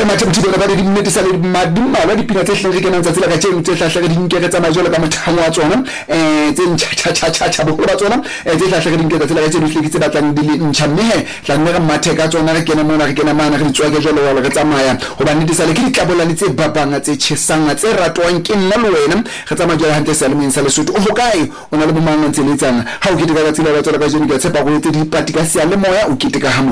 re mathe botho ba di nnete sa le madima ba dipina tse hleng re kenang tsa tsela ka tšeo tse hlahla di nkeke tsa majolo ka mathamo a tsona tse ntšha bogolo ba tsona tse hlahla di nkeke tsa tsela ka tšeo di tse batlang di le ntšha mme he tla nne re mathe ka tsona re kena mona re kena mana re tswa ke jolo wa re tsamaya go ba nnete sa le ke ditlabolane tse babanga tse tšhesanga tse ratwang ke nna le wena re tsamaya jela hantle sa le meng sa Lesotho o hokae o na le bomang ntse le tsanga ha o ke dika ka tsela ba tsela ka jeno ke tshepa go etse di party ka sia le moya o ke dika ha